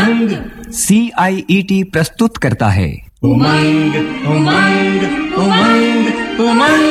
उमंग CIET प्रस्तुत करता है उमंग उमंग उमंग उमंग।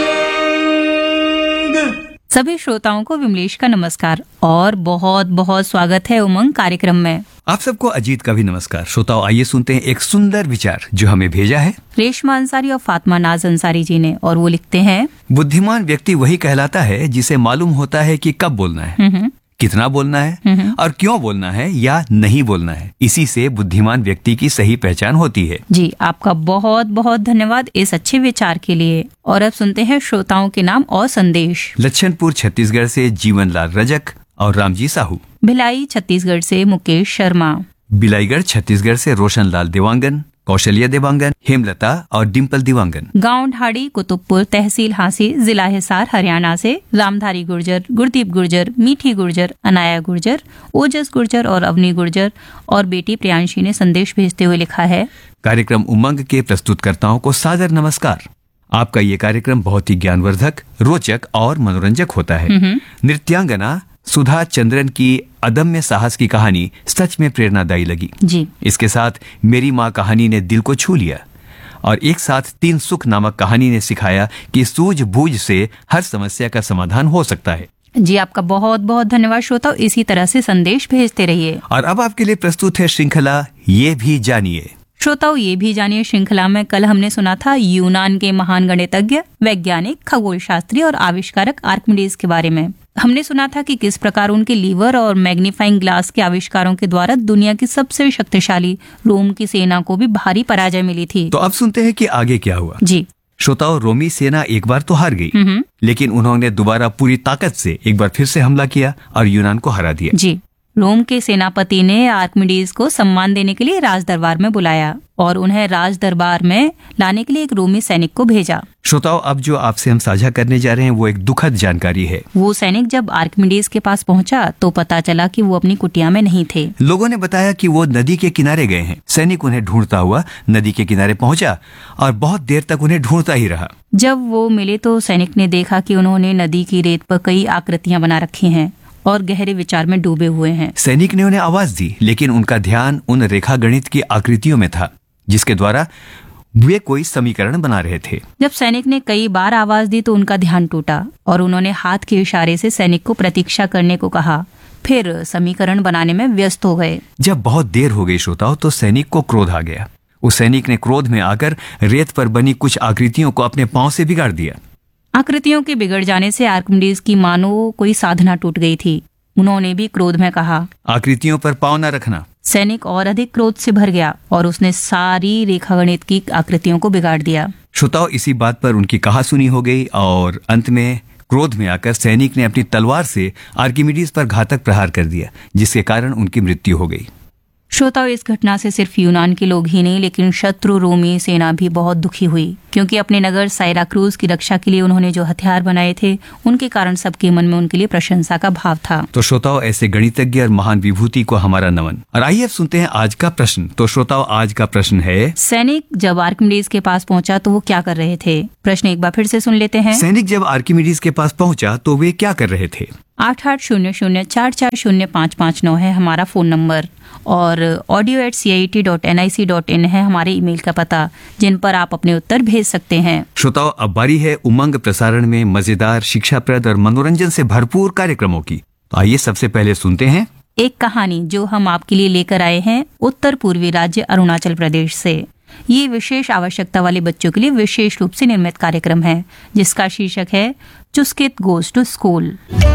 सभी श्रोताओं को विमलेश का नमस्कार और बहुत बहुत स्वागत है उमंग कार्यक्रम में। आप सबको अजीत का भी नमस्कार। श्रोताओं, आइए सुनते हैं एक सुंदर विचार जो हमें भेजा है रेशमा अंसारी और फातिमा नाज अंसारी जी ने, और वो लिखते हैं, बुद्धिमान व्यक्ति वही कहलाता है जिसे मालूम होता है कि कब बोलना है, कितना बोलना है और क्यों बोलना है या नहीं बोलना है। इसी से बुद्धिमान व्यक्ति की सही पहचान होती है। जी आपका बहुत बहुत धन्यवाद इस अच्छे विचार के लिए। और अब सुनते हैं श्रोताओं के नाम और संदेश। लच्छनपुर छत्तीसगढ़ से जीवनलाल रजक और रामजी साहू, भिलाई छत्तीसगढ़ से मुकेश शर्मा, बिलाईगढ़ छत्तीसगढ़ से रोशनलाल देवांगन, कौशल्या देवांगन, हेमलता और डिम्पल देवांगन, गांव ढाड़ी कुतुबपुर तहसील हांसी जिला हिसार हरियाणा से रामधारी गुर्जर, गुरदीप गुर्जर, मीठी गुर्जर, अनाया गुर्जर, ओजस गुर्जर और अवनी गुर्जर और बेटी प्रियांशी ने संदेश भेजते हुए लिखा है, कार्यक्रम उमंग के प्रस्तुतकर्ताओं को सादर नमस्कार। आपका ये कार्यक्रम बहुत ही ज्ञानवर्धक, रोचक और मनोरंजक होता है। नृत्यांगना सुधा चंद्रन की अदम्य साहस की कहानी सच में प्रेरणादायी लगी जी। इसके साथ मेरी माँ कहानी ने दिल को छू लिया और एक साथ 3 सुख नामक कहानी ने सिखाया कि सूझबूझ से हर समस्या का समाधान हो सकता है। जी आपका बहुत बहुत धन्यवाद श्रोताओ, इसी तरह से संदेश भेजते रहिए। और अब आपके लिए प्रस्तुत है श्रृंखला ये भी जानिए। श्रोताओ, ये भी जानिए श्रृंखला में कल हमने सुना था यूनान के महान गणितज्ञ, वैज्ञानिक, खगोल शास्त्री और आविष्कारक आर्किमिडीज के बारे में। हमने सुना था कि किस प्रकार उनके लीवर और मैग्नीफाइंग ग्लास के आविष्कारों के द्वारा दुनिया की सबसे शक्तिशाली रोम की सेना को भी भारी पराजय मिली थी। तो अब सुनते हैं कि आगे क्या हुआ। जी श्रोताओं, रोमी सेना एक बार तो हार गई, लेकिन उन्होंने दोबारा पूरी ताकत से एक बार फिर से हमला किया और यूनान को हरा दिया। जी रोम के सेनापति ने आर्किमिडीज को सम्मान देने के लिए राज दरबार में बुलाया और उन्हें राज दरबार में लाने के लिए एक रोमी सैनिक को भेजा। श्रोताओं, अब जो आपसे हम साझा करने जा रहे हैं वो एक दुखद जानकारी है। वो सैनिक जब आर्किमिडीज के पास पहुंचा तो पता चला कि वो अपनी कुटिया में नहीं थे। लोगों ने बताया कि वो नदी के किनारे गए हैं। सैनिक उन्हें ढूंढता हुआ नदी के किनारे पहुंचा और बहुत देर तक उन्हें ढूंढता ही रहा। जब वो मिले तो सैनिक ने देखा कि उन्होंने नदी की रेत पर कई आकृतियां बना रखी हैं और गहरे विचार में डूबे हुए हैं। सैनिक ने उन्हें आवाज दी, लेकिन उनका ध्यान उन रेखा गणित की आकृतियों में था जिसके द्वारा वे कोई समीकरण बना रहे थे। जब सैनिक ने कई बार आवाज दी तो उनका ध्यान टूटा और उन्होंने हाथ के इशारे से सैनिक को प्रतीक्षा करने को कहा। फिर समीकरण बनाने में व्यस्त हो गए। जब बहुत देर हो गई श्रोताओं, तो सैनिक को क्रोध आ गया। उस सैनिक ने क्रोध में आकर रेत पर बनी कुछ आकृतियों को अपने पांव से बिगाड़ दिया। आकृतियों के बिगड़ जाने से आर्किमिडीज की मानो कोई साधना टूट गई थी। उन्होंने भी क्रोध में कहा, आकृतियों पर पांव न रखना। सैनिक और अधिक क्रोध से भर गया और उसने सारी रेखागणित की आकृतियों को बिगाड़ दिया। श्रोताओं, इसी बात पर उनकी कहासुनी हो गई और अंत में क्रोध में आकर सैनिक ने अपनी तलवार से आर्किमिडीज पर घातक प्रहार कर दिया, जिसके कारण उनकी मृत्यु हो गई। श्रोताओं, इस घटना से सिर्फ यूनान के लोग ही नहीं लेकिन शत्रु रोमी सेना भी बहुत दुखी हुई, क्योंकि अपने नगर साइराक्रूज की रक्षा के लिए उन्होंने जो हथियार बनाए थे उनके कारण सबके मन में उनके लिए प्रशंसा का भाव था। तो श्रोताओं, ऐसे गणितज्ञ और महान विभूति को हमारा नमन। और आइए अब सुनते हैं आज का प्रश्न। तो श्रोताओं, आज का प्रश्न है, सैनिक जब आर्किमिडीज के पास पहुंचा तो वो क्या कर रहे थे? प्रश्न एक बार फिर से सुन लेते हैं। सैनिक जब आर्किमिडीज के पास पहुंचा तो वे क्या कर रहे थे? 8800440559 है हमारा फोन नंबर और audio@ciet.nic.in है हमारे ईमेल का पता, जिन पर आप अपने उत्तर भेज सकते हैं। श्रोताओं, अब बारी है उमंग प्रसारण में मजेदार, शिक्षाप्रद और मनोरंजन से भरपूर कार्यक्रमों की। तो आइए सबसे पहले सुनते हैं एक कहानी जो हम आपके लिए लेकर आए हैं उत्तर पूर्वी राज्य अरुणाचल प्रदेश से। ये विशेष आवश्यकता वाले बच्चों के लिए विशेष रूप से निर्मित कार्यक्रम है, जिसका शीर्षक है Chuskit goes to school.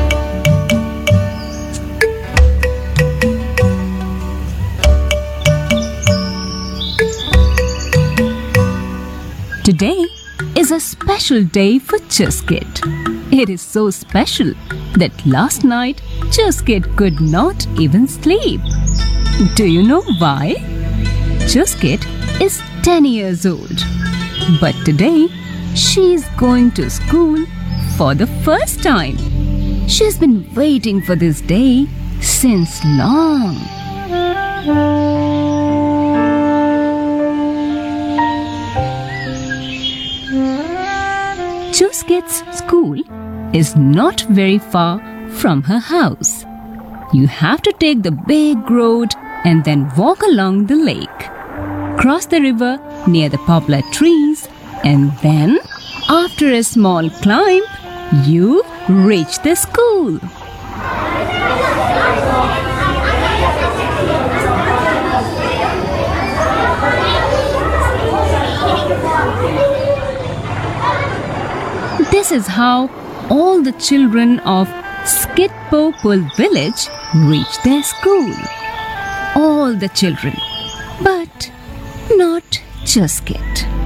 Today is a special day for Chuskit. It is so special that last night Chuskit could not even sleep. Do you know why? Chuskit is 10 years old. But today she is going to school for the first time. She's been waiting for this day since long. Chuskit's school is not very far from her house. You have to take the big road and then walk along the lake. Cross the river near the poplar trees, and then, after a small climb, you reach the school. This is how all the children of Skidpopul village reach their school. All the children, but not Chuskit.